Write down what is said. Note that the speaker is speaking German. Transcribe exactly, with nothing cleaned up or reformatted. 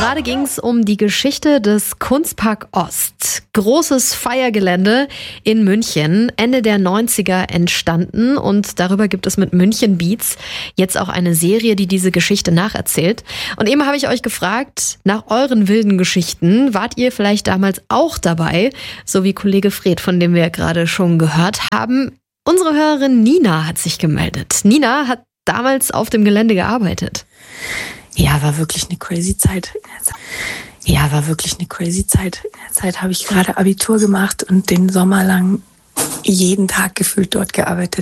Gerade ging es um die Geschichte des Kunstpark Ost. Großes Feiergelände in München, Ende der neunziger entstanden, und darüber gibt es mit München Beats jetzt auch eine Serie, die diese Geschichte nacherzählt. Und eben habe ich euch gefragt, nach euren wilden Geschichten, wart ihr vielleicht damals auch dabei, so wie Kollege Fred, von dem wir gerade schon gehört haben. Unsere Hörerin Nina hat sich gemeldet. Nina hat damals auf dem Gelände gearbeitet. Ja, war wirklich eine crazy Zeit. Ja, war wirklich eine crazy Zeit. In der Zeit habe ich gerade Abitur gemacht und den Sommer lang jeden Tag gefühlt dort gearbeitet.